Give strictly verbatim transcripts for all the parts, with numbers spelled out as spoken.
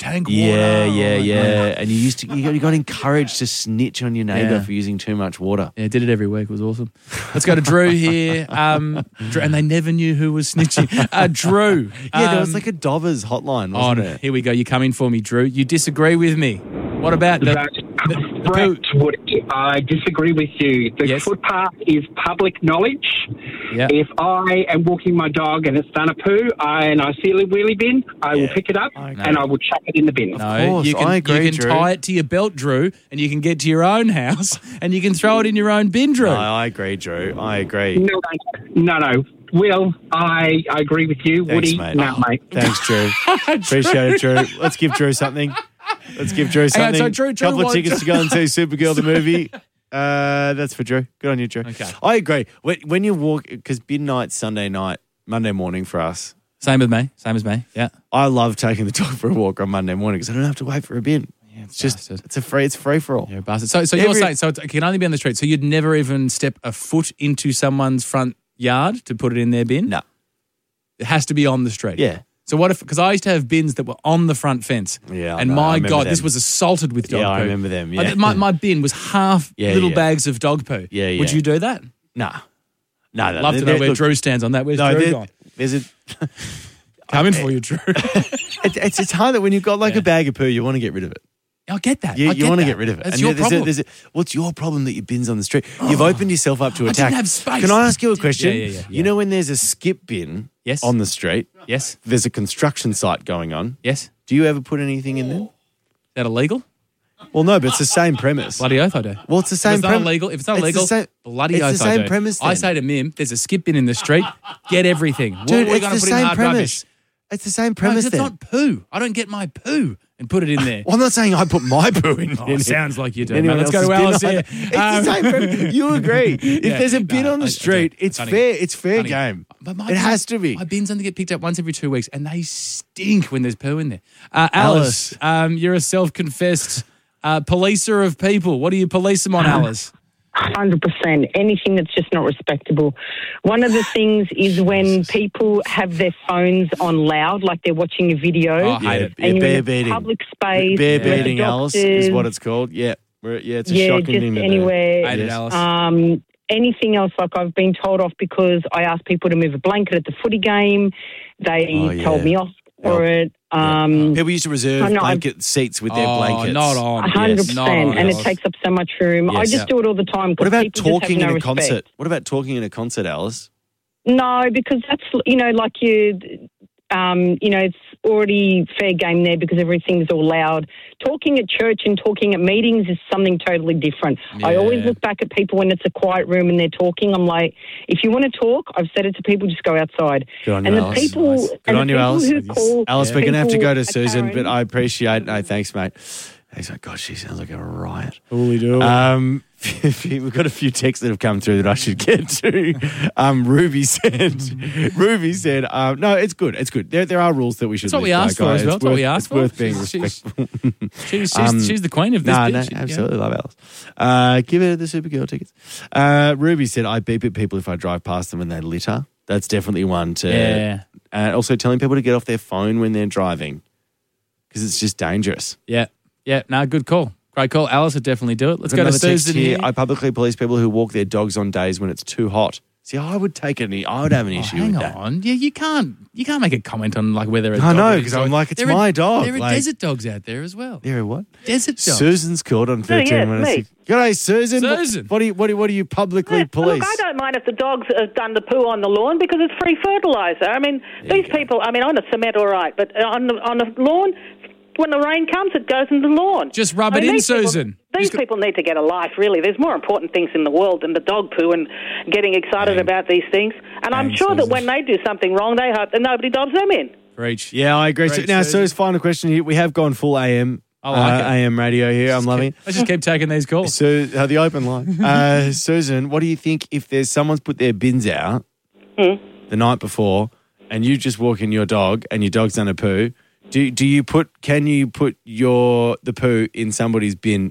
tank water. Yeah, yeah, Like, yeah. And you used to you got, you got encouraged to snitch on your neighbour Yeah. for using too much water. Yeah, did it every week. It was awesome. Let's go to Drew here. Um, Drew, and they never knew who was snitching. Uh, Drew. Yeah, there was um, like a Dobbers hotline, Oh, wasn't no, there? here we go. You come in for me, Drew. You disagree with me. What about the, That's the, the poo? correct. Would I disagree with you? The Yes. footpath is public knowledge. Yeah. If I am walking my dog and it's done a poo I, and I see a wheelie bin, I will Yeah. pick it up I agree. and I will chuck it in the bin. No, course, you can, I agree, you can Drew. tie it to your belt, Drew, and you can get to your own house and you can throw it in your own bin, Drew. No, I agree, Drew. I agree. No, no, no. Will, I, I agree with you. Thanks, Woody, mate. no, mate. Thanks, Drew. Appreciate it, Drew. Let's give Drew something. Let's give Drew Hang on, something. so Drew- Drew couple of wants- tickets to go and see Supergirl the movie. Uh, that's for Drew. Good on you, Drew. Okay. I agree. When, when you walk, because midnight, Sunday night, Monday morning for us, Same with me. Same as me. Yeah. I love taking the dog for a walk on Monday morning because I don't have to wait for a bin. Yeah, It's just, bastard. it's a free, it's free for all. You're a bastard. So, so you're Every- saying so it can only be on the street. So you'd never even step a foot into someone's front yard to put it in their bin? No. It has to be on the street. Yeah. So what if, because I used to have bins that were on the front fence. Yeah, I And know. I my remember God, this them. was assaulted with dog Yeah, I poo. remember them, I- yeah. My, my bin was half Yeah, little yeah. bags of dog poo. Yeah, yeah. Would you do that? Nah. No, no. Love to there- know where look, Drew stands on that. Where's No, Drew there- gone? there's a. Coming for you, Drew. It, it's it's hard that when you've got like Yeah. a bag of poo, you want to get rid of it. I get that. You, I you get want to that. get rid of it. That's And your there's a- problem. there's a- what's your problem that your bin's on the street? You've opened yourself up to I attack. didn't have space. Can I ask you a question? Yeah, yeah, yeah, You yeah. know when there's a skip bin Yes. on the street, Yes. there's a construction site going on. Yes. Is Do you ever put anything in there? that illegal? Well, no, but it's the same premise. Bloody oath I do. Well, it's the If same it's not premise. illegal, if it's not It's the illegal, same- bloody it's oath the I same do. premise I then. say to Mim, there's a skip bin in the street, get everything. What Dude, are we it's going the to put in same hard premise. rubbish? It's the same No, premise it's then. not poo. I don't get my poo and put it in there. Well, I'm not saying I put my poo in. Oh, in it. sounds like you do. Anyone Mate, let's go to else's Alice bin here. either. It's Um, the same premise. You agree. If Yeah, there's a bin no, on I- I the do. street, it's Funny. fair. It's fair Funny. game. But my It bins- has to be. My bins only get picked up once every two weeks, and they stink when there's poo in there. Uh, Alice, um, you're a self-confessed uh, policer of people. What do you police them on, Alice? one hundred percent. Anything that's just not respectable. One of the things is when people have their phones on loud, like they're watching a video. Oh, I hate it. Yeah, And you're bear in a beating. public space. Bear where the beating, Alice, is doctors- what it's called. Yeah. We're- Yeah, it's a Yeah, shocking just thing to do. anywhere. Hate it, Yes. Alice. Um, anything else, like I've been told off because I asked people to move a blanket at the footy game. They Oh, yeah. told me off for Yep. it. Um, People used to reserve I know, I'm- blanket seats with their oh, blankets. not on. A hundred Yes, not percent, on, and it Alice. takes up so much room. I Yes. just Yeah. do it all the time. 'cause What about people just talking have in no a concert? respect. What about talking in a concert, Alice? No, because that's, you know, like you, um, you know, it's already fair game there because everything's all loud. Talking at church and talking at meetings is something totally different. I always Yeah. look back at people when it's a quiet room and they're talking. I'm like, if you want to talk, I've said it to people, just go outside. Good on you, and the Alice. people, Nice. Good and on the you, people Alice. who call Alice, we're going to have to people go to a Susan, Karen- but I appreciate No, thanks, mate. Thanks, mate. God, she sounds like a riot. we do. Um, we've got a few texts that have come through that I should get to. Um, Ruby said, Ruby said, um, no, it's good. It's good. There, there are rules that we should That's what live we by, asked for guys. as well. It's That's what worth- we asked it's for. worth being She's- she's- respectful. she's she's, um, she's the queen of this. No, bit. no, She- yeah. absolutely love Alice. Uh, give her the Supergirl tickets. Uh, Ruby said, I beep at people if I drive past them and they litter. That's definitely one to. Yeah. Uh, also telling people to get off their phone when they're driving because it's just dangerous. Yeah. Yeah. No, good call. Great call. Alice would definitely do it. Let's Got go to another text Susan here. here. I publicly police people who walk their dogs on days when it's too hot. See, I would take any. I would have an Oh, issue hang with that. on. Yeah, you can't you can't make a comment on like whether a I dog know, is 'cause or- I'm like, it's There my are, dog, There are like- desert dogs out there as well. There, what? Desert dogs. Susan's called on thirteen yeah, minutes. me. G'day, Susan. Susan. What, what do you? What do, what do you publicly Yeah, police? Look, I don't mind if the dogs have done the poo on the lawn because it's free fertiliser. I mean, these people, I mean, on the cement, all right, but on the, on the lawn, when the rain comes, it goes in the lawn. Just rub I it mean, in, these people- Susan. These Just go- people need to get a life, really. There's more important things in the world than the dog poo and getting excited Bang. about these things. And I'm Bang, sure that Susan. when they do something wrong, they hope that nobody dobs them in. Preach. Yeah, I agree. So, Great, now, Susan. Sue's final question here. We have gone full A M. I like uh, it. A M radio here. I'm loving it. Let's just keep taking these calls. So, uh, the open line. Uh, Susan, what do you think if there's someone's put their bins out Hmm. the night before and you just walk in your dog and your dog's done a poo? Do do you put? Can you put your the poo in somebody's bin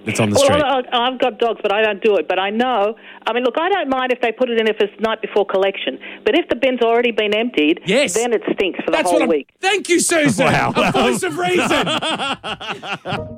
that's on the street. Well, I- I've got dogs, but I don't do it. But I know, I mean, look, I don't mind if they put it in if it's night before collection. But if the bin's already been emptied, Yes. then it stinks for the That's whole what I'm, week. Thank you, Susan. Wow. A voice of reason.